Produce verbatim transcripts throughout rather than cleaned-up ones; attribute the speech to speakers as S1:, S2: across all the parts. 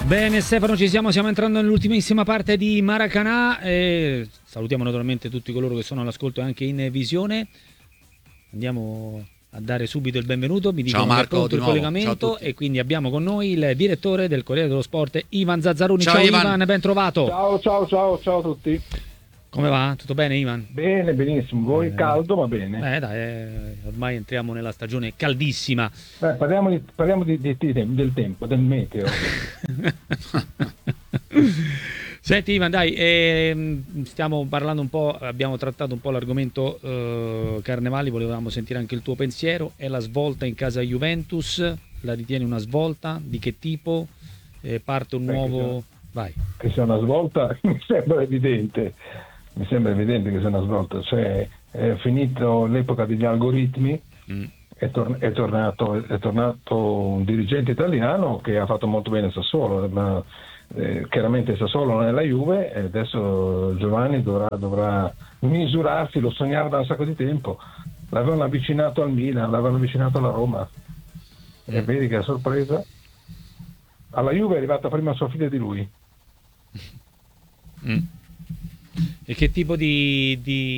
S1: Bene Stefano, ci siamo, stiamo entrando nell'ultimissima parte di Maracanã e salutiamo naturalmente tutti coloro che sono all'ascolto e anche in visione. Andiamo a dare subito il benvenuto, mi dicono che è pronto il collegamento e quindi abbiamo con noi il direttore del Corriere dello Sport, Ivan Zazzaroni. Ciao, ciao Ivan. Ivan, ben trovato.
S2: Ciao, ciao, ciao, ciao a tutti.
S1: Come va? Tutto bene Ivan?
S2: Bene, benissimo, voi eh, caldo ma bene.
S1: Eh dai, eh, ormai entriamo nella stagione caldissima.
S2: Beh, parliamo, di, parliamo di, di, di, del tempo, del meteo.
S1: Senti Ivan, dai, eh, stiamo parlando un po', abbiamo trattato un po' l'argomento eh, Carnevali, volevamo sentire anche il tuo pensiero. È la svolta in casa Juventus, la ritieni una svolta? Di che tipo? Eh, parte un Beh, nuovo...
S2: Che sia,
S1: Vai.
S2: Che sia una svolta mi sembra evidente. Mi sembra evidente che sia una svolta, cioè è finito l'epoca degli algoritmi, mm. è, tor- è, tornato, è tornato un dirigente italiano che ha fatto molto bene Sassuolo, ma eh, chiaramente Sassuolo non è la Juve e adesso Giovanni dovrà, dovrà misurarsi, lo sognava da un sacco di tempo, l'avevano avvicinato al Milan, l'avevano avvicinato alla Roma mm. e vedi che a sorpresa alla Juve è arrivata prima sua figlia di lui.
S1: Mm. E che tipo di,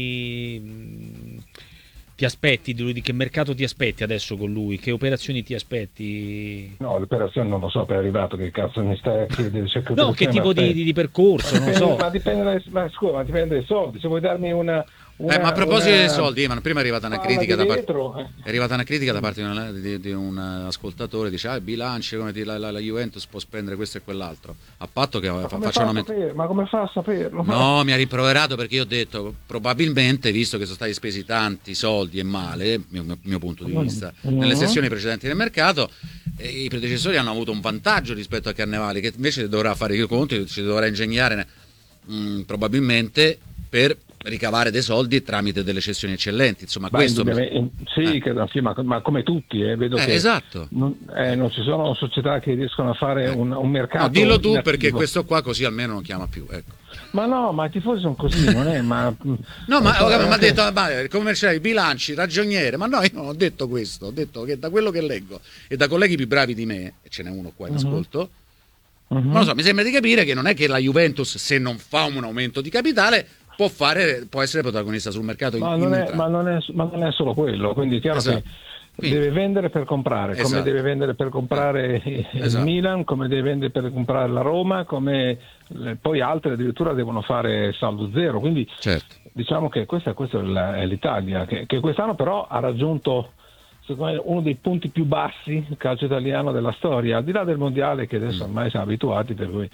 S1: di ti aspetti di lui? Di che mercato ti aspetti adesso con lui? Che operazioni ti aspetti?
S2: No, l'operazione non lo so, per è arrivato, che cazzo mi stai a chiedere? Cioè, che
S1: no, che tipo di, di, di percorso? Non so.
S2: Ma dipende dai, ma scusa, ma dipende dai soldi. Se vuoi darmi una... Una,
S3: eh, ma a proposito
S2: una...
S3: dei soldi, Ivan, prima è arrivata una critica da parte
S2: eh.
S3: è arrivata una critica da parte di, una, di, di un ascoltatore, dice ah, i bilanci, come la, la, la Juventus può spendere questo e quell'altro, a patto che
S2: ma
S3: fa,
S2: come
S3: facciano
S2: fa a sapere? Ma come fa a saperlo?
S3: No, mi ha rimproverato perché io ho detto probabilmente, visto che sono stati spesi tanti soldi e male, mio, mio punto di vista,
S2: mm-hmm.
S3: nelle sessioni precedenti del mercato, eh, i predecessori hanno avuto un vantaggio rispetto a Carnevali, che invece dovrà fare i conti, ci dovrà ingegnare mh, probabilmente per ricavare dei soldi tramite delle cessioni eccellenti, insomma.
S2: Beh,
S3: questo
S2: mi... sì, eh. che, sì ma, ma come tutti eh, vedo
S3: eh,
S2: che
S3: esatto.
S2: non, eh, non ci sono società che riescono a fare eh. un, un mercato.
S3: No, dillo tu
S2: inattivo.
S3: Perché questo qua così almeno non chiama più, ecco.
S2: Ma no, ma i tifosi sono così, non è ma
S3: no, ma mi ha detto ma, il commerciale, i bilanci, ragioniere, ma no, io non ho detto questo, ho detto che da quello che leggo e da colleghi più bravi di me, e ce n'è uno qua in uh-huh. ascolto, uh-huh. non lo so, mi sembra di capire che non è che la Juventus, se non fa un aumento di capitale, può fare, può essere protagonista sul mercato.
S2: Ma,
S3: in,
S2: non,
S3: in
S2: è, ma, non, è, ma non è solo quello, quindi è chiaro esatto. che quindi, deve vendere per comprare, esatto. come deve vendere per comprare esatto. il Milan, come deve vendere per comprare la Roma, come poi altre addirittura devono fare saldo zero, quindi
S3: certo.
S2: diciamo che questa, questa è l'Italia, che, che quest'anno però ha raggiunto secondo me uno dei punti più bassi del calcio italiano della storia, al di là del mondiale che adesso ormai siamo abituati, per cui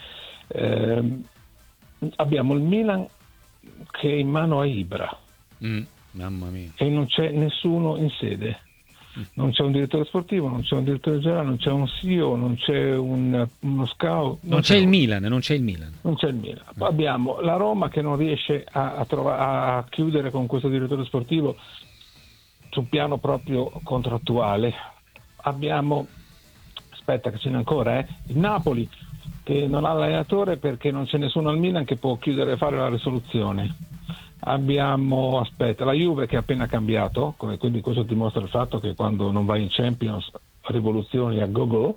S2: ehm, abbiamo il Milan che è in mano a Ibra
S1: mm, mamma mia.
S2: e non c'è nessuno in sede, non c'è un direttore sportivo, non c'è un direttore generale, non c'è un C E O, non c'è un, uno scout,
S1: non, non c'è, c'è il Milan, non c'è il Milan
S2: non c'è il Milan. Poi abbiamo la Roma che non riesce a, a, trova, a chiudere con questo direttore sportivo sul piano proprio contrattuale. Abbiamo aspetta che ce n'è ancora eh il Napoli che non ha l'allenatore perché non c'è nessuno al Milan che può chiudere e fare la risoluzione. Abbiamo, aspetta, la Juve che ha appena cambiato, quindi questo dimostra il fatto che quando non vai in Champions rivoluzioni a go-go.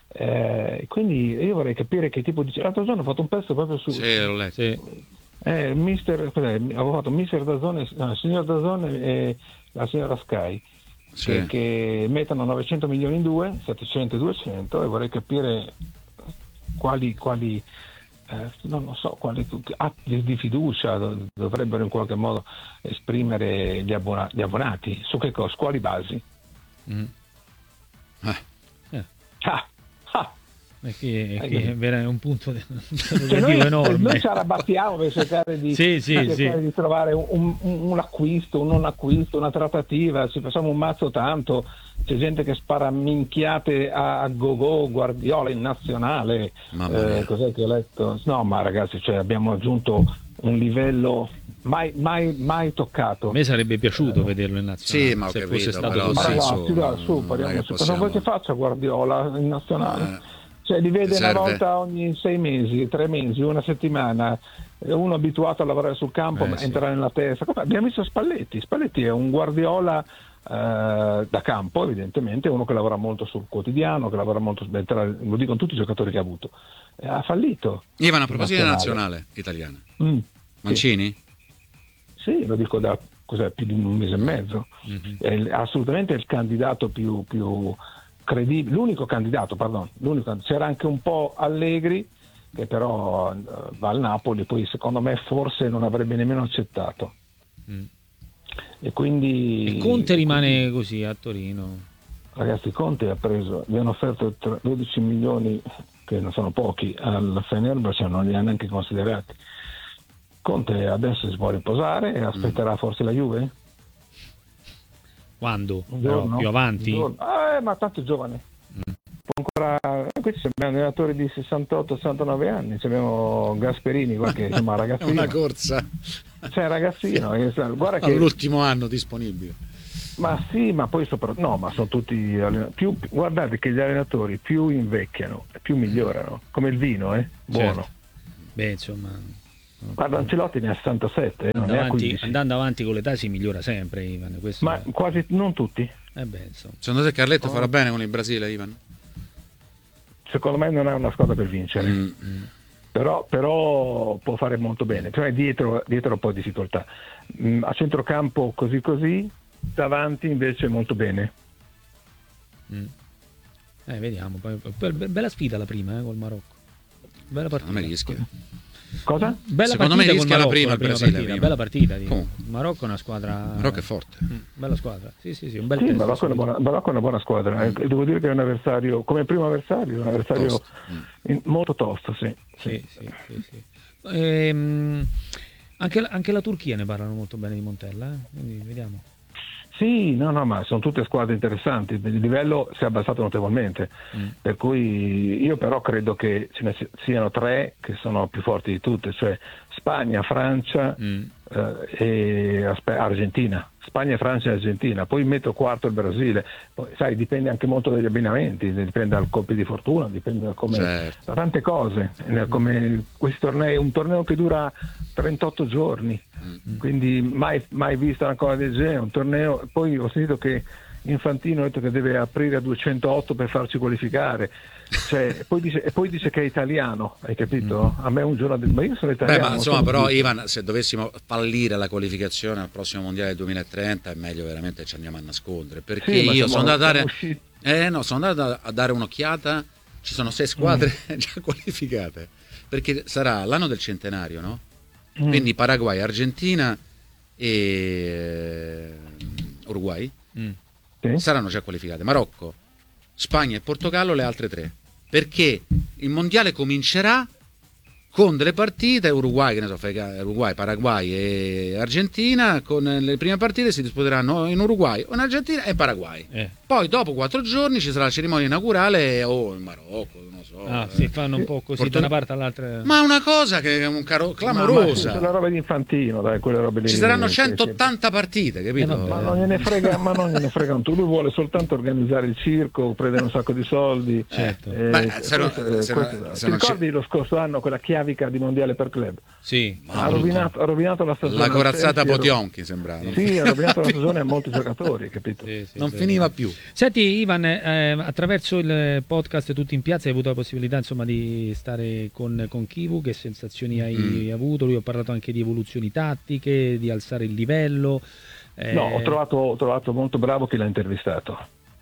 S2: Eh, quindi io vorrei capire che tipo di... L'altro giorno ho fatto un pezzo proprio su...
S3: Sì, l'ho letto.
S1: Sì.
S2: Eh, mister, cos'è? Avevo fatto mister Dazzone, no, il signor Dazzone e la signora Sky.
S3: Sì.
S2: Che, che mettono novecento milioni in due, settecento e duecento, e vorrei capire quali, quali eh, non lo so, quali atti di fiducia dovrebbero in qualche modo esprimere gli, abbona, gli abbonati, su che cosa, quali basi?
S1: Mm.
S2: Eh. Eh. Ah. Ah.
S1: È che, è, che è un punto di,
S2: cioè noi,
S1: enorme.
S2: Noi ci arrabattiamo per cercare di,
S1: sì, sì,
S2: cercare
S1: sì.
S2: di trovare un, un, un acquisto, un non acquisto, una trattativa, ci facciamo un mazzo tanto, c'è gente che spara minchiate a, a go-go, Guardiola in nazionale, eh, cos'è che ho letto? No, ma ragazzi, cioè, abbiamo aggiunto un livello mai, mai, mai toccato.
S1: A me sarebbe piaciuto eh. vederlo in nazionale,
S3: sì, ma
S1: se
S3: capito,
S1: fosse stato
S3: però,
S1: così.
S2: Ma ragazzi,
S3: su,
S2: dai, su, parliamo, cosa vuoi che faccia Guardiola in nazionale?
S3: Eh.
S2: Cioè li vede
S3: serve.
S2: una volta ogni sei mesi, tre mesi, una settimana, uno abituato a lavorare sul campo
S1: eh,
S2: ma
S1: sì.
S2: entra nella testa. Come abbiamo visto Spalletti, Spalletti è un Guardiola Uh, da campo, evidentemente, uno che lavora molto sul quotidiano, che lavora molto, lo dicono tutti i giocatori che ha avuto, eh, ha fallito.
S3: Ivan, a proposito della nazionale italiana, mm, Mancini?
S2: Sì. sì, lo dico da cos'è, più di un mese e mezzo. Mm-hmm. È assolutamente il candidato più, più credibile, l'unico candidato, pardon, l'unico, c'era anche un po' Allegri, che però uh, va al Napoli, poi secondo me forse non avrebbe nemmeno accettato. Mm. E quindi
S1: e Conte rimane quindi, così a Torino.
S2: Ragazzi, Conte ha preso, gli hanno offerto dodici milioni, che non sono pochi, al Fenerbahce, cioè non li ha neanche considerati. Conte adesso si può riposare e aspetterà mm. forse la Juve?
S1: Quando? Però più avanti?
S2: Eh, ma tanto è giovane. Mm. Ancora, qui abbiamo allenatori di sessantotto sessantanove anni, abbiamo Gasperini qua che insomma ragazzino.
S3: È una corsa.
S2: C'è ragazzino, guarda che
S3: all'ultimo anno disponibile.
S2: Ma sì, ma poi sopra no, ma sono tutti più, guardate che gli allenatori più invecchiano, più migliorano, come il vino, eh? Buono.
S1: Certo. Beh, insomma,
S2: guarda, Ancelotti ne ha sessantasette,
S1: andando,
S2: non
S1: avanti,
S2: ne ha
S1: andando avanti con l'età si migliora sempre, Ivan. Questo
S2: ma
S1: è...
S2: quasi non tutti.
S1: Eh beh, insomma.
S3: Secondo te Carletto oh. farà bene con il Brasile, Ivan?
S2: Secondo me non è una squadra per vincere. Mm-hmm. Però, però può fare molto bene, cioè dietro, dietro un po' di difficoltà. Mm, a centrocampo così così, davanti invece molto bene.
S1: Mm. Eh, vediamo. Poi, bella sfida la prima eh, col Marocco. Bella partita.
S3: Non mi rischia.
S2: Cosa?
S1: Bella
S3: Secondo
S1: partita
S3: me rischia
S1: Marocco,
S3: la prima il Brasile.
S1: Partita,
S3: prima.
S1: Bella partita. Il Marocco è una squadra.
S3: Marocco è forte.
S1: Mm, bella squadra. Sì, sì, sì. Un bel
S2: sì, Marocco è, una buona, Marocco è una buona squadra. Mm. Eh, devo dire che è un avversario, come primo avversario, un avversario tosto. In, molto tosto, sì.
S1: Sì, sì, sì, sì. Ehm, anche, anche la Turchia ne parlano molto bene di Montella, eh? Quindi vediamo.
S2: Sì, no, no, ma sono tutte squadre interessanti, il livello si è abbassato notevolmente, mm. per cui io però credo che ce ne siano tre che sono più forti di tutte, cioè Spagna, Francia mm. eh, e aspe- Argentina. Spagna, Francia e Argentina, poi metto quarto il Brasile, poi sai dipende anche molto dagli abbinamenti, dipende dal colpi di fortuna, dipende da come certo. da tante cose, come questi tornei, un torneo che dura trentotto giorni, mm-hmm. quindi mai, mai visto una cosa del genere, un torneo, poi ho sentito che Infantino ha detto che deve aprire a duecentootto per farci qualificare, cioè, poi dice, e poi dice che è italiano, hai capito? A me un giorno ma io sono italiano.
S3: Beh, ma insomma, però tutto. Ivan, se dovessimo fallire la qualificazione al prossimo mondiale del duemilatrenta è meglio veramente ci andiamo a nascondere, perché sì, io sono andato a dare eh, no, sono andato a dare un'occhiata, ci sono sei squadre mm. già qualificate, perché sarà l'anno del centenario, no? Mm. Quindi Paraguay, Argentina e Uruguay mm. sì. saranno già qualificate, Marocco, Spagna e Portogallo le altre tre, perché il mondiale comincerà con delle partite Uruguay, che ne so, Uruguay, Paraguay e Argentina, con le prime partite si disputeranno in Uruguay o in Argentina e Paraguay. Eh. Poi dopo quattro giorni ci sarà la cerimonia inaugurale o in Marocco, non so.
S1: Ah, si fanno un po' così Porto... da una parte all'altra.
S3: Ma una cosa che è un caro... clamorosa.
S2: Ma, ma la roba di Infantino, dai, quelle robe lì.
S3: Ci saranno centottanta partite, capito?
S2: Eh, ma non gliene frega, ma non gliene frega un tu, lui vuole soltanto organizzare il circo, prendere un sacco di soldi.
S1: Certo.
S2: Eh,
S3: Beh, se non,
S2: questo,
S3: se
S2: questo,
S3: non,
S2: ti
S3: se
S2: ricordi non lo scorso anno quella chiavica di mondiale per club?
S1: Sì.
S2: Ha rovinato, ha rovinato la stagione.
S3: La corazzata Potionchi sembrava.
S2: Sì, ha rovinato la stagione a molti giocatori, capito?
S1: Sì, sì,
S3: non
S1: sì,
S3: finiva
S1: sì.
S3: più.
S1: Senti Ivan, eh, attraverso il podcast Tutti in Piazza hai avuto la possibilità insomma di stare con, con Chivu, che sensazioni hai mm. avuto? Lui ha parlato anche di evoluzioni tattiche, di alzare il livello. Eh...
S2: No, ho trovato, ho trovato molto bravo chi l'ha intervistato.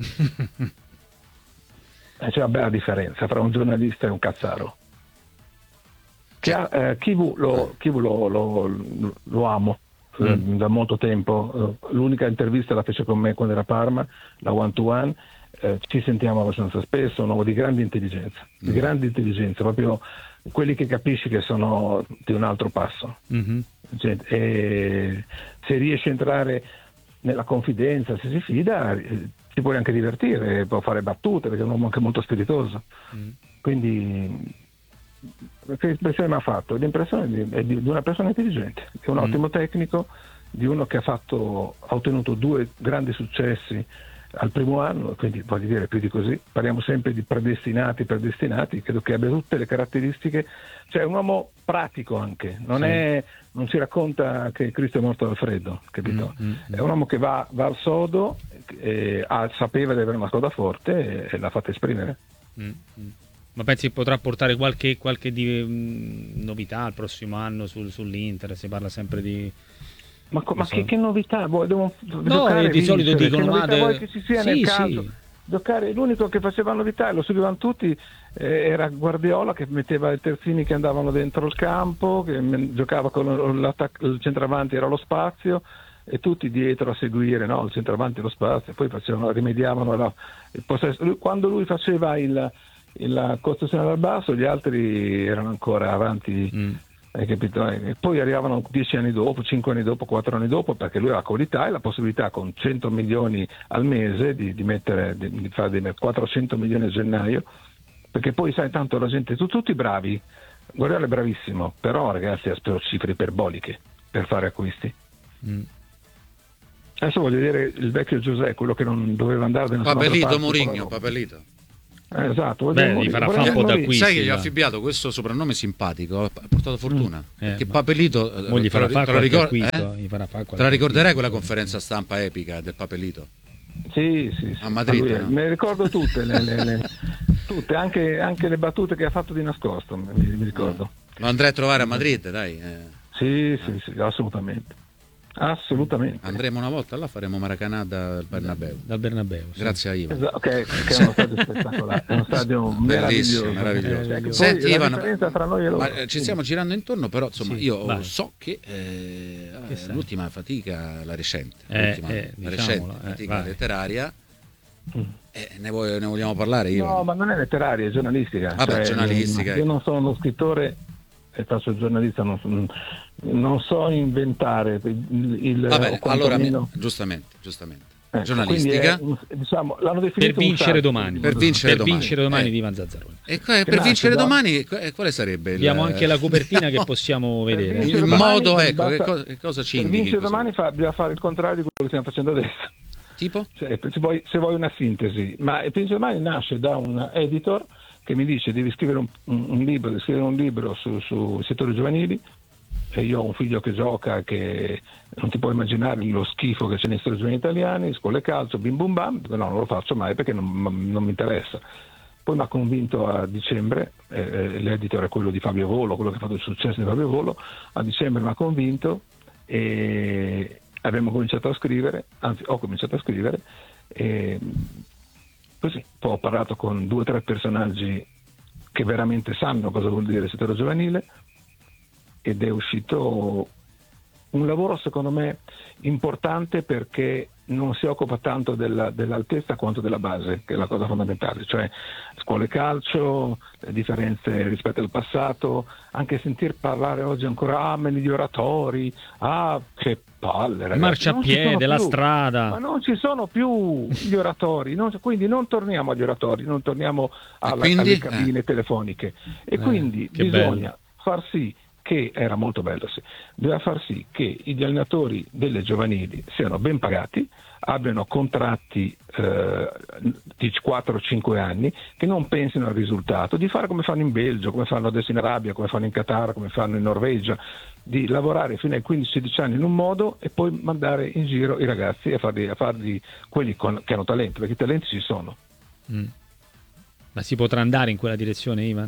S2: C'è una bella differenza tra un giornalista e un cazzaro. Che ha, eh, Chivu lo, Chivu lo, lo, lo amo mm. eh, da molto tempo. L'unica intervista la fece con me quando era a Parma, la one to one. Eh, ci sentiamo abbastanza spesso, un uomo di grande intelligenza, di mm. grande intelligenza, proprio quelli che capisci che sono di un altro passo. Mm-hmm. Cioè, e se riesce a entrare nella confidenza, se si fida, eh, si può anche divertire, può fare battute, perché è un uomo anche molto spiritoso. Mm. Quindi, che impressione mi ha fatto? L'impressione di, è di, di una persona intelligente, di un mm. ottimo tecnico, di uno che ha fatto, ha ottenuto due grandi successi al primo anno, quindi voglio dire più di così, parliamo sempre di predestinati, predestinati, credo che abbia tutte le caratteristiche, cioè è un uomo pratico anche, non,
S1: sì.
S2: è, non si racconta che Cristo è morto dal freddo, capito?
S1: Mm, mm,
S2: è un uomo che va, va al sodo, eh, ha, sapeva di avere una squadra forte e, e l'ha fatta esprimere.
S1: Mm, mm. Ma pensi che potrà portare qualche, qualche di, mh, novità il prossimo anno sul, sull'Inter? Si parla sempre di...
S2: Ma, co- ma
S1: so.
S2: che, che novità? Vuoi, devo
S1: No,
S2: giocare,
S1: di solito
S2: vincere.
S1: dicono...
S2: Che
S1: Ma
S2: novità
S1: de...
S2: vuoi che ci sia
S1: sì,
S2: nel calcio?
S1: Sì.
S2: Giocare, l'unico che faceva novità e lo seguivano tutti eh, era Guardiola, che metteva i terzini che andavano dentro il campo, che me- giocava con il centravanti, era lo spazio, e tutti dietro a seguire, no? Il centravanti e lo spazio, poi facevano, rimediavano la, il possesso. Lui, quando lui faceva il, il, la costruzione dal basso, gli altri erano ancora avanti. Mm. Hai capito? E poi arrivavano dieci anni dopo, cinque anni dopo, quattro anni dopo, perché lui ha la qualità e la possibilità con cento milioni al mese di, di mettere, di, di fare dei quattrocento milioni a gennaio, perché poi sai tanto la gente, tu, tutti bravi, Guardiola è bravissimo, però ragazzi ha speso cifre iperboliche per fare acquisti. Mm. Adesso voglio vedere il vecchio Giuseppe, quello che non doveva andare da nessuna
S3: Papelito
S2: parte,
S3: Mourinho, Papelito.
S2: Eh, esatto,
S1: beh, gli farà fare un po' d'acquisti.
S3: Sai che gli ha affibbiato questo soprannome simpatico, ha portato fortuna. Mm. Eh, che Papelito
S1: mo gli farà fare qualche
S3: ricor-
S1: acquisto,
S3: eh?
S1: gli farà fare
S3: te la ricorderai quella conferenza stampa epica del Papelito?
S2: Sì, sì, sì.
S3: A Madrid,
S2: lui,
S3: no?
S2: Me le ricordo tutte, le, le, le, tutte anche, anche le battute che ha fatto di nascosto, mi, mi ricordo.
S3: Lo andrei a trovare a Madrid, dai. Eh.
S2: Sì,
S3: eh.
S2: sì, sì, assolutamente. Assolutamente.
S3: Andremo una volta là, faremo Maracanã dal Bernabeu.
S1: Dal Bernabeu, sì.
S3: Grazie a Ivan.
S2: Esatto, che, che è uno stadio spettacolare, è uno stadio
S3: bellissimo,
S2: meraviglioso.
S3: meraviglioso.
S2: Cioè,
S3: Senti, Ivan,
S2: differenza tra noi e loro.
S3: ma ci stiamo girando intorno, però insomma
S1: sì,
S3: io
S1: vai.
S3: so che, eh,
S1: che
S3: l'ultima fatica, la recente,
S1: eh,
S3: l'ultima,
S1: eh,
S3: la
S1: diciamolo,
S3: recente
S1: eh,
S3: fatica
S1: vai.
S3: letteraria, eh, ne, vuoi, ne vogliamo parlare io?
S2: No, ma non è letteraria, è giornalistica.
S3: Vabbè,
S2: cioè,
S3: giornalistica.
S2: Io non sono uno scrittore e faccio il giornalista, non so, non so inventare il, il
S3: Vabbè, allora
S2: meno...
S3: giustamente, giustamente.
S2: Eh,
S3: giornalistica
S2: un, diciamo, l'hanno
S1: per vincere domani
S3: per vincere
S1: per
S3: domani,
S1: vincere domani
S3: eh.
S1: di Ivan Zazzaroni.
S3: E per per vincere da... domani quale sarebbe il...
S1: abbiamo anche la copertina che possiamo vedere,
S3: il
S2: domani,
S3: modo, ecco,
S2: basta...
S3: che, cosa, che cosa ci
S2: per
S3: indichi?
S2: vincere domani fa, bisogna fare il contrario di quello che stiamo facendo adesso.
S3: Tipo?
S2: Cioè, se, vuoi, se vuoi una sintesi, ma il vincere domani nasce da un editor che mi dice devi scrivere un, un, un libro, devi scrivere un libro su, su settori giovanili. E io ho un figlio che gioca, che non ti puoi immaginare lo schifo che c'è nei settori giovanili italiani, scuole calcio, bim bum bam, no, non lo faccio mai perché non, non mi interessa. Poi mi ha convinto a dicembre, eh, l'editor è quello di Fabio Volo, quello che ha fatto il successo di Fabio Volo, a dicembre mi ha convinto e abbiamo cominciato a scrivere, anzi ho cominciato a scrivere, e così poi ho parlato con due o tre personaggi che veramente sanno cosa vuol dire il settore giovanile ed è uscito un lavoro secondo me importante perché non si occupa tanto della, dell'altezza quanto della base, che è la cosa fondamentale, cioè scuole calcio, le differenze rispetto al passato, anche sentir parlare oggi ancora ah, ma gli oratori, ah che palle ragazzi,
S1: marciapiede, la strada,
S2: ma non ci sono più gli oratori, non, quindi non torniamo agli oratori, non torniamo alla, alle cabine eh. telefoniche e eh, quindi bisogna bello. far sì che era molto bello, sì. Doveva far sì che gli allenatori delle giovanili siano ben pagati, abbiano contratti eh, di quattro cinque anni, che non pensino al risultato, di fare come fanno in Belgio, come fanno adesso in Arabia, come fanno in Qatar, come fanno in Norvegia, di lavorare fino ai quindici sedici anni in un modo e poi mandare in giro i ragazzi a farli, a farli quelli con, che hanno talento, perché i talenti ci sono.
S1: Mm. Ma si potrà andare in quella direzione, Ivan?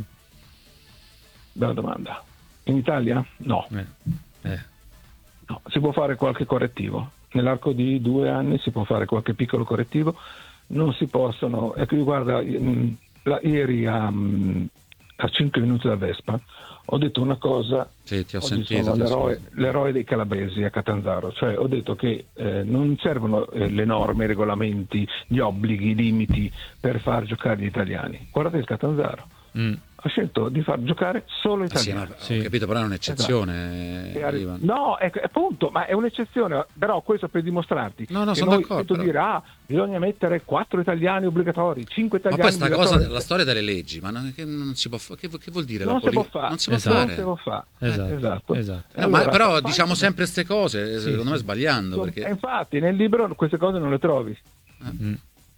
S2: Bella domanda. In Italia? No. Eh. Eh. no. Si può fare qualche correttivo. Nell'arco di due anni si può fare qualche piccolo correttivo. Non si possono... Ecco, guarda, la, ieri a, a cinque minuti da Vespa ho detto una cosa...
S3: Sì, ti ho
S2: Oggi
S3: sentito.
S2: Sono
S3: ti
S2: l'eroe,
S3: ho
S2: l'eroe dei calabresi a Catanzaro. Cioè ho detto che eh, non servono eh, le norme, i regolamenti, gli obblighi, i limiti per far giocare gli italiani. Guardate il Catanzaro. Mm. Ha scelto di far giocare solo italiani.
S3: Sì, ma ho capito, però è un'eccezione.
S2: Esatto. No, è, appunto, ma è un'eccezione, però questo per dimostrarti
S3: no, no,
S2: che
S3: sono
S2: noi
S3: d'accordo, però...
S2: dire ah, bisogna mettere quattro italiani obbligatori, cinque italiani
S3: ma poi sta
S2: obbligatori.
S3: cosa, la storia delle leggi, ma non, che non si può fare, che, che vuol dire
S2: non
S3: la politica?
S2: Si può
S3: non si può
S2: esatto.
S3: fare.
S2: Non si può fare.
S1: Esatto.
S2: Eh, esatto.
S1: esatto.
S3: No,
S2: allora,
S3: ma però
S2: fai...
S3: diciamo sempre queste cose, sì, secondo sì. me sbagliando. Perché...
S2: Infatti nel libro queste cose non le trovi.
S3: Mm.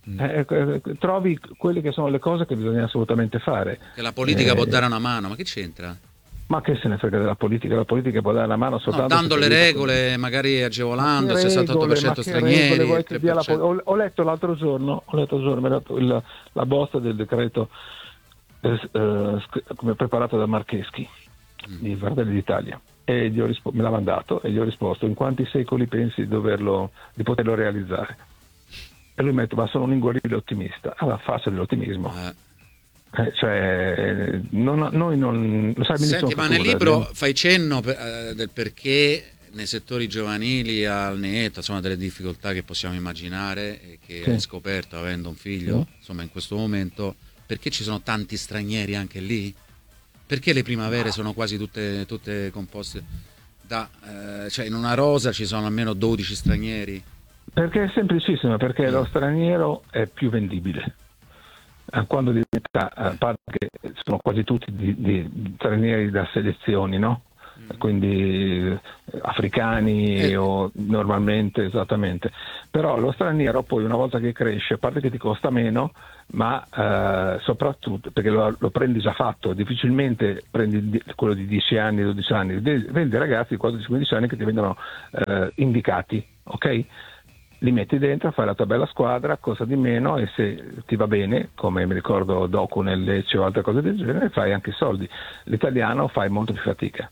S2: Mm. Eh, eh, trovi quelle che sono le cose che bisogna assolutamente fare.
S3: Che la politica
S2: eh,
S3: può dare una mano, ma che c'entra?
S2: Ma che se ne frega della politica? La politica può dare la mano soltanto
S3: no, dando le regole,
S2: con...
S3: magari agevolando il
S2: regole,
S3: sessantotto per cento stranieri.
S2: Vuoi che dia la... ho, ho letto l'altro giorno, ho letto giorno, mi ha dato il, la bozza del decreto eh, eh, come preparato da Marcheschi mm. di Fratelli d'Italia, e gli ho rispo- me l'ha mandato e gli ho risposto: in quanti secoli pensi di doverlo, di poterlo realizzare? E lui mi ha detto: ma sono un inguaribile ottimista. Alla faccia dell'ottimismo. Eh. Eh, cioè, non, noi non lo sai benissimo.
S3: Senti, ma nel libro eh? fai cenno per, eh, del perché nei settori giovanili, al netto insomma delle difficoltà che possiamo immaginare e che sì. hai scoperto avendo un figlio, sì. insomma in questo momento, perché ci sono tanti stranieri anche lì? Perché le primavere sono quasi tutte, tutte composte da eh, cioè in una rosa ci sono almeno dodici stranieri?
S2: Perché è semplicissimo, perché mm. lo straniero è più vendibile. Quando diventa, a parte che sono quasi tutti di, di stranieri da selezioni, no? Mm. Quindi eh, africani eh. o normalmente, esattamente. Però lo straniero poi una volta che cresce, a parte che ti costa meno, ma eh, soprattutto perché lo, lo prendi già fatto, difficilmente prendi quello di dieci anni, dodici anni, prendi ragazzi di quattordici quindici anni che ti vengono eh, indicati, ok? Li metti dentro, fai la tua bella squadra, costa di meno, e se ti va bene, come mi ricordo Doku nel Lecce o altre cose del genere, fai anche i soldi. L'italiano fai molto più fatica.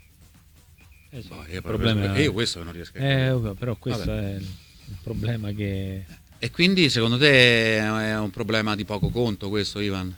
S1: Eh sì, il problema
S3: è... io questo non riesco a
S1: eh, però questo Vabbè. è il problema che...
S3: E quindi secondo te è un problema di poco conto questo, Ivan?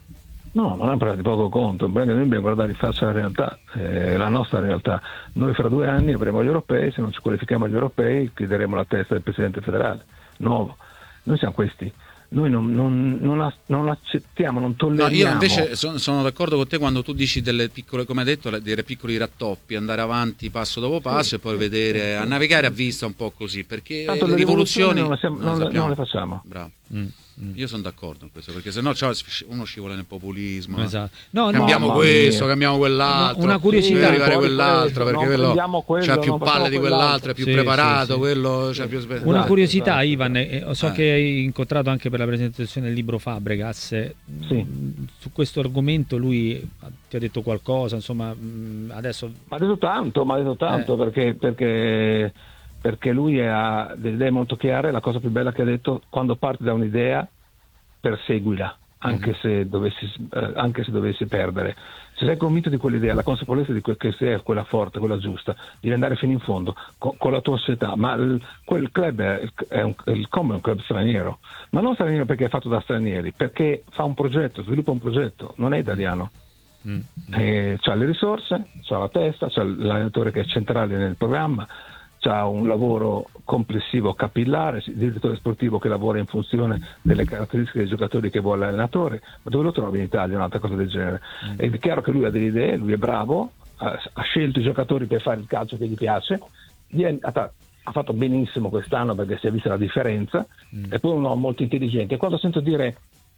S2: No, non è un problema di poco conto, noi dobbiamo guardare in faccia la realtà, eh, la nostra realtà. Noi fra due anni avremo gli europei, se non ci qualifichiamo agli europei chiuderemo la testa del Presidente federale, nuovo. Noi siamo questi, noi non, non, non, non accettiamo, non tolleriamo.
S3: No, io invece sono, sono d'accordo con te quando tu dici delle piccole, come hai detto, dei piccoli rattoppi, andare avanti passo dopo passo sì, e poi sì, vedere, sì, a navigare a vista un po' così, perché
S2: tanto
S3: le rivoluzioni
S2: non le, siamo, non le, non le facciamo.
S3: Bravo. Mm. Io sono d'accordo in questo, perché sennò uno scivola nel populismo.
S1: Esatto. No,
S3: cambiamo
S1: no,
S3: questo, cambiamo quell'altro.
S1: Una curiosità.
S3: Deve arrivare quell'altro, perché quello,
S2: quello
S3: c'ha più palle di quell'altro, è più
S1: sì,
S3: preparato,
S1: sì, sì.
S3: quello c'ha più spe-
S1: Una
S2: esatto,
S1: curiosità,
S2: esatto.
S1: Ivan, eh, so eh. che hai incontrato anche per la presentazione del libro Fabregas.
S2: Sì.
S1: Su questo argomento lui ti ha detto qualcosa, insomma, adesso...
S2: Ma ha detto tanto, ma ha detto tanto, eh. perché, perché, perché lui ha delle idee molto chiare. La cosa più bella che ha detto: quando parti da un'idea, perseguila, anche, mm-hmm. se dovessi, eh, anche se dovessi perdere. Se sei convinto di quell'idea, la consapevolezza di que- che sia quella forte, quella giusta, devi andare fino in fondo co- con la tua società. Ma il, quel club è, è un, il Com è un club straniero, ma non straniero perché è fatto da stranieri, perché fa un progetto, sviluppa un progetto, non è italiano. Mm-hmm. E c'ha le risorse, c'ha la testa, c'ha l'allenatore che è centrale nel programma, c'ha un lavoro complessivo capillare, il direttore sportivo che lavora in funzione delle caratteristiche dei giocatori che vuole l'allenatore. Ma dove lo trovi in Italia un'altra cosa del genere? Mm. È chiaro che lui ha delle idee, lui è bravo, ha, ha scelto i giocatori per fare il calcio che gli piace, gli è, ha, ha fatto benissimo quest'anno perché si è vista la differenza, mm. e poi uno molto intelligente. E quando sento dire,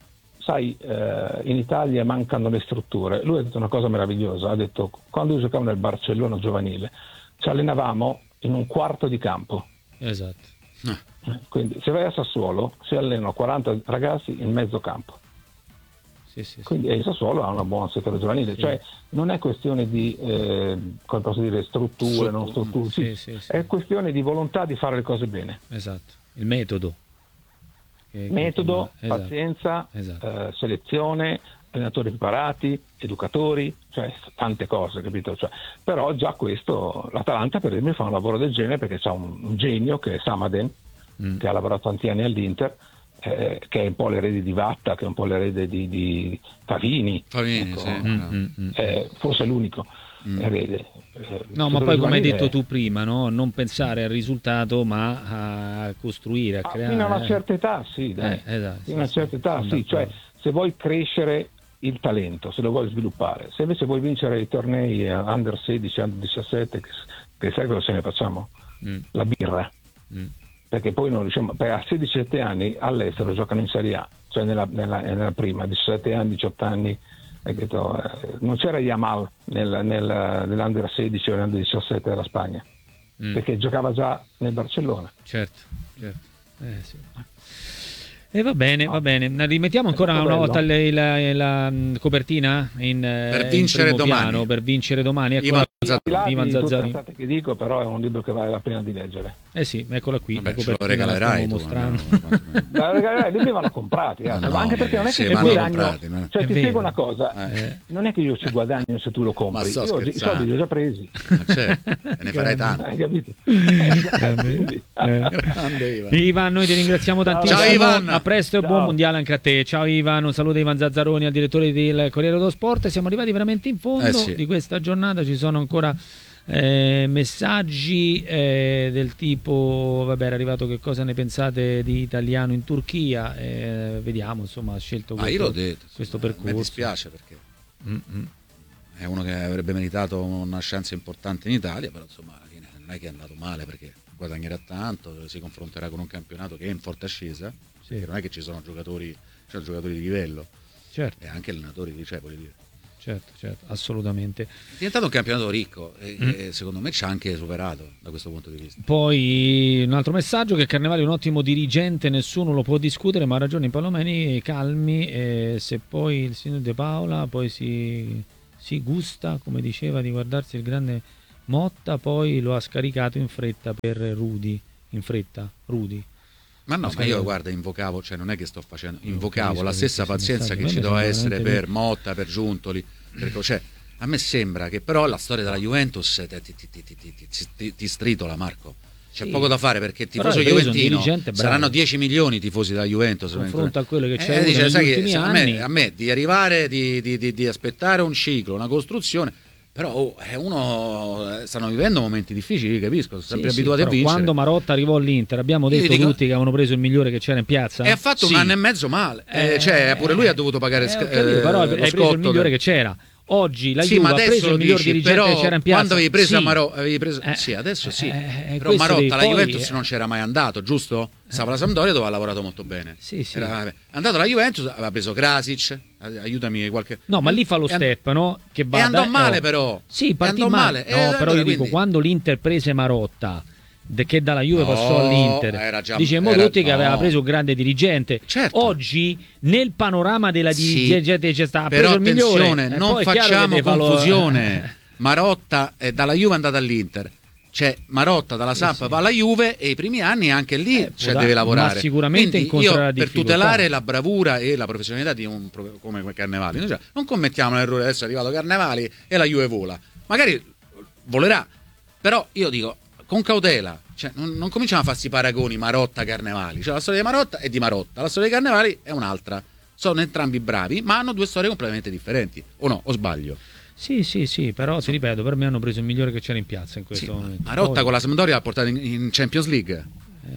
S2: sai, eh, in Italia mancano le strutture, lui ha detto una cosa meravigliosa, ha detto: quando io giocavo nel Barcellona giovanile ci allenavamo in un quarto di campo.
S1: Esatto.
S2: Eh. Quindi se vai a Sassuolo si allenano quaranta ragazzi in mezzo campo.
S1: Sì, sì,
S2: Quindi sì. Il Sassuolo ha una buona settore giovanile, sì. Cioè non è questione di eh, come posso dire, strutture, Struttur- non strutture, sì, sì, sì, è sì. questione di volontà di fare le cose bene.
S1: Esatto, il metodo.
S2: Che, metodo, che... Esatto. Pazienza,
S1: esatto.
S2: Eh, selezione, allenatori preparati, educatori, cioè tante cose, capito? Cioè, però già questo, l'Atalanta per esempio fa un lavoro del genere perché c'ha un, un genio che è Samaden, mm. che ha lavorato tanti anni all'Inter, eh, che è un po' l'erede di Vatta, che è un po' l'erede di, di Favini,
S3: Favini
S2: ecco,
S3: sì.
S1: mm, mm,
S2: eh, forse l'unico mm. erede.
S1: Eh, no, ma poi come hai detto è... tu prima, no? Non pensare al risultato ma a costruire, a ah, creare.
S2: Fino a una certa età, sì, dai. Eh, esatto, fino a una certa età, sì, cioè se vuoi crescere il talento, se lo vuoi sviluppare, se invece vuoi vincere i tornei under sedici, under diciassette, che, che sai cosa ce ne facciamo? Mm. La birra. Mm. Perché poi non riusciamo, perché a sedici diciassette anni all'estero giocano in Serie A, cioè nella, nella, nella prima, diciassette anni, diciotto anni, detto, eh, non c'era Yamal nel, nel, nell'under sedici o nell'under diciassette della Spagna, mm. perché giocava già nel Barcellona.
S1: Certo, certo. Eh, sì. E va bene, va bene. Rimettiamo ancora una volta la, la, la, la copertina in,
S3: per vincere
S1: in
S3: domani.
S1: Piano, per vincere domani. Ecco,
S2: Ivan Zazzarini. Ivan Zazzarini. Che dico, però è un libro che vale la pena di leggere.
S1: Eh sì, eccola qui.
S3: Vabbè, ce lo regalerai tu,
S1: mostrando.
S2: La regalerai, li vanno comprati, eh.
S3: no, no,
S2: anche perché non è che
S3: sì,
S2: ci guadagno.
S3: Comprati, no?
S2: Cioè,
S1: è
S2: ti
S1: vero.
S2: spiego una cosa, eh. non è che io ci guadagno se tu lo compri,
S3: io
S2: io i soldi li ho già presi.
S3: Cioè, ne farai tanto.
S2: Hai capito?
S1: eh. Ivan, noi ti ringraziamo tantissimo.
S3: Ciao Ivan.
S1: A presto e
S2: Ciao.
S1: buon mondiale anche a te. Ciao Ivan, un saluto a Ivan Zazzaroni, al direttore del Corriere dello Sport. Siamo arrivati veramente in fondo
S3: eh sì.
S1: di questa giornata, ci sono ancora eh, messaggi eh, del tipo vabbè, era arrivato che cosa ne pensate di Italiano in Turchia, eh, vediamo, insomma, ha scelto questo,
S3: ah, io l'ho detto,
S1: questo
S3: a
S1: percorso.
S3: me dispiace perché
S1: Mm-mm.
S3: è uno che avrebbe meritato una chance importante in Italia, però insomma alla fine non è che è andato male perché guadagnerà tanto, si confronterà con un campionato che è in forte ascesa,
S1: Sì.
S3: perché non è che ci sono giocatori, cioè giocatori di livello,
S1: Certo,
S3: e anche allenatori di, cioè, voglio dire.
S1: certo, certo, assolutamente.
S3: È diventato un campionato ricco e,
S1: Mm.
S3: e secondo me ci ha anche superato da questo punto di vista.
S1: Poi un altro messaggio, che Carnevali è un ottimo dirigente, nessuno lo può discutere, ma ha ragione Palomeni, calmi, e se poi il signor De Paola poi si, si gusta, come diceva, di guardarsi il grande Motta, poi lo ha scaricato in fretta per Rudy, in fretta, Rudy.
S3: Ma no,
S1: Ma
S3: ma io
S1: scusa.
S3: guarda, invocavo, cioè non è che sto facendo,
S1: Io
S3: invocavo
S1: capisco
S3: la
S1: che
S3: stessa
S1: questi
S3: pazienza
S1: messaggi,
S3: che
S1: a
S3: ci
S1: me
S3: doveva
S1: mi
S3: essere
S1: sembrano
S3: per Motta, per Giuntoli, perché, cioè, a me sembra che però la storia della Juventus ti, ti, ti, ti, ti, ti, ti, ti stritola, Marco. C'è
S1: Sì.
S3: poco da fare perché il
S1: Però
S3: tifoso
S1: hai preso un
S3: juventino
S1: dirigente bravo.
S3: saranno dieci milioni i tifosi della Juventus.
S1: Confronto a quello che c'è
S3: Eh,
S1: avuto
S3: dice,
S1: negli
S3: sai che
S1: ultimi
S3: se- a,
S1: anni.
S3: me, a me di arrivare, di, di, di, di aspettare un ciclo, una costruzione, però oh, è uno eh, stanno vivendo momenti difficili, capisco, sono sempre
S1: Sì, sì,
S3: abituati a
S1: però
S3: vincere.
S1: quando Marotta arrivò all'Inter abbiamo
S3: Io
S1: detto
S3: dico-
S1: tutti che avevano preso il migliore che c'era in piazza.
S3: E ha fatto
S1: Sì.
S3: un anno e mezzo male, eh,
S1: Eh,
S3: cioè pure lui ha dovuto pagare
S1: Eh,
S3: sc-
S1: ho capito,
S3: eh,
S1: però hai
S3: lo
S1: preso
S3: scotto
S1: il migliore
S3: del-
S1: che c'era. Oggi la
S3: sì,
S1: Juve
S3: ma
S1: ha
S3: adesso
S1: preso
S3: lo
S1: il miglior
S3: dici,
S1: dirigente
S3: però
S1: che c'era in piazza.
S3: quando avevi preso
S1: Sì.
S3: Maro- avevi preso
S1: Eh,
S3: sì, adesso sì.
S1: eh, eh,
S3: però
S1: questo
S3: Marotta
S1: devi-
S3: la
S1: poi,
S3: Juventus
S1: eh,
S3: non c'era mai andato, giusto? Stava alla Sampdoria dove ha lavorato molto bene.
S1: Sì, sì.
S3: Era, è andato alla Juventus, aveva preso Krasic, aiutami qualche.
S1: No, ma lì fa lo
S3: E and-
S1: step, no? Che va
S3: e andò
S1: da-
S3: male
S1: no.
S3: però.
S1: Sì,
S3: E
S1: partì
S3: andò
S1: male.
S3: male.
S1: No,
S3: Eh,
S1: però
S3: allora,
S1: io dico,
S3: quindi-
S1: quando l'Inter prese Marotta, de- che dalla Juve
S3: No,
S1: passò all'Inter,
S3: era già-
S1: dicemmo
S3: era-
S1: tutti che aveva
S3: no.
S1: preso un grande dirigente.
S3: Certo.
S1: Oggi nel panorama della
S3: Sì,
S1: dirigente c'è sta, ha
S3: però
S1: preso il migliore.
S3: attenzione,
S1: E
S3: non
S1: poi è chiaro che
S3: facciamo
S1: deve farlo-
S3: confusione. Marotta è dalla Juve è andata all'Inter. Cioè Marotta dalla Samp
S1: sì.
S3: va alla Juve e i primi anni anche lì
S1: Eh,
S3: cioè,
S1: può
S3: deve
S1: da-
S3: lavorare.
S1: ma sicuramente
S3: Quindi
S1: incontrerà
S3: io, per
S1: difficoltà.
S3: tutelare la bravura e la professionalità di un pro- come Carnevali, noi, cioè, non commettiamo l'errore, adesso è arrivato Carnevali e la Juve vola. Magari volerà, però io dico con cautela, cioè, non, non cominciamo a farsi paragoni Marotta-Carnevali, cioè la storia di Marotta è di Marotta, la storia di Carnevali è un'altra. Sono entrambi bravi, ma hanno due storie completamente differenti, o no? O sbaglio?
S1: Sì, sì, sì, però ti ripeto, per me hanno preso il migliore che c'era in piazza in questo
S3: Sì,
S1: momento.
S3: Marotta
S1: Poi,
S3: con la Sampdoria l'ha portata in, in Champions League.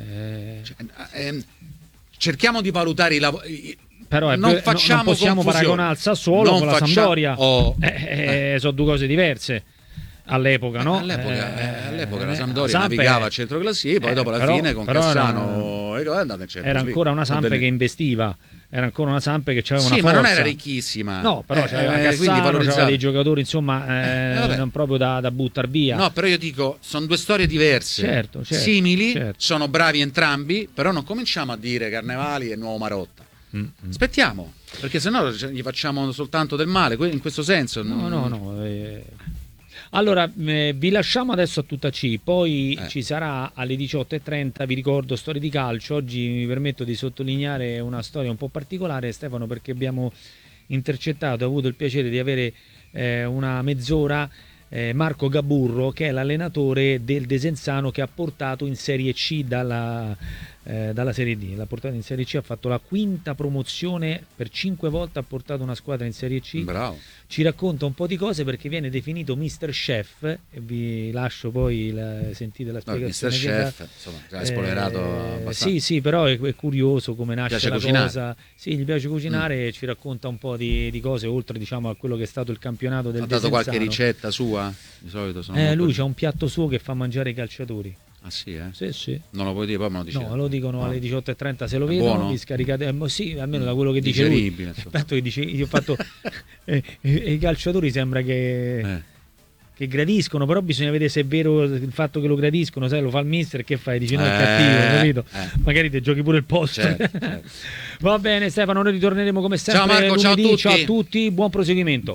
S1: eh,
S3: Cioè, ehm, cerchiamo di valutare i lavori.
S1: Però è
S3: non
S1: più-
S3: facciamo
S1: non possiamo
S3: confusione.
S1: paragonare il Sassuolo
S3: Non
S1: con la
S3: faccia-
S1: Sampdoria.
S3: Oh,
S1: Eh, eh, sono due cose diverse all'epoca, no?
S3: All'epoca,
S1: Eh,
S3: all'epoca la
S1: eh,
S3: Sampdoria
S1: Samp
S3: navigava
S1: è-
S3: a centro classifica, poi
S1: eh,
S3: dopo alla
S1: però-
S3: fine con
S1: però era-
S3: Cassano è andata in Champions
S1: Era
S3: League.
S1: ancora una Samp
S3: Va bene.
S1: che investiva, era ancora una Samp che aveva
S3: Sì,
S1: una
S3: ma
S1: forza.
S3: non era ricchissima.
S1: No, però
S3: Eh,
S1: c'aveva
S3: eh, quindi
S1: Cassano,
S3: valorizzava.
S1: c'aveva dei giocatori, insomma, eh,
S3: Eh, vabbè.
S1: non proprio da, da buttar via.
S3: No, però io dico, sono due storie diverse,
S1: Certo, certo,
S3: simili,
S1: certo.
S3: sono bravi entrambi, però non cominciamo a dire Carnevali e Nuovo Marotta.
S1: Mm, mm.
S3: Aspettiamo, perché sennò cioè, gli facciamo soltanto del male, que- in questo senso.
S1: No, no, no. eh. Allora, eh, vi lasciamo adesso a tutta C, poi
S3: Eh.
S1: ci sarà alle diciotto e trenta, vi ricordo, Storie di calcio. Oggi mi permetto di sottolineare una storia un po' particolare, Stefano, perché abbiamo intercettato, ho avuto il piacere di avere eh, una mezz'ora eh, Marco Gaburro, che è l'allenatore del Desenzano, che ha portato in Serie C dalla, eh, dalla Serie D. L'ha portato in Serie C, ha fatto la quinta promozione, per cinque volte ha portato una squadra in Serie C.
S3: Bravo.
S1: Ci racconta un po' di cose perché viene definito mister Chef, e vi lascio poi la, sentite la
S3: No, il mister
S1: spiegazione. che
S3: Chef,
S1: dà.
S3: insomma, hai spoilerato
S1: Eh,
S3: abbastanza.
S1: sì, sì, però è, è curioso come nasce
S3: Piace
S1: la
S3: cucinare.
S1: cosa. Sì, gli piace cucinare e ci racconta un po' di, di cose, oltre diciamo a quello che è stato il campionato del
S3: Ha dato
S1: Desenzano.
S3: qualche ricetta sua? Di solito sono
S1: Eh,
S3: molto-
S1: lui c'ha un piatto suo che fa mangiare i calciatori.
S3: Ah sì, eh?
S1: Sì, sì.
S3: Non lo puoi dire, poi me lo dici.
S1: No, lo dicono
S3: No.
S1: alle diciotto e trenta se lo
S3: È
S1: vedono,
S3: buono?
S1: vi scaricate, eh, mo sì, almeno da quello che dice lui.
S3: Digeribile, insomma.
S1: Aspetta che dice, io ho fatto eh, eh, i calciatori sembra che
S3: Eh.
S1: che gradiscono, però bisogna vedere se è vero il fatto che lo gradiscono, sai, lo fa il mister, che fai? Dici no, è
S3: Eh,
S1: cattivo, capito?
S3: eh.
S1: Magari ti giochi pure il posto.
S3: Certo, certo.
S1: Va bene Stefano, noi ritorneremo come sempre
S3: Ciao Marco, ciao a
S1: lunedì.
S3: tutti.
S1: Ciao a tutti, buon proseguimento.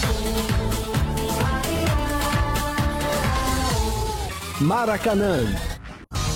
S4: Maracanã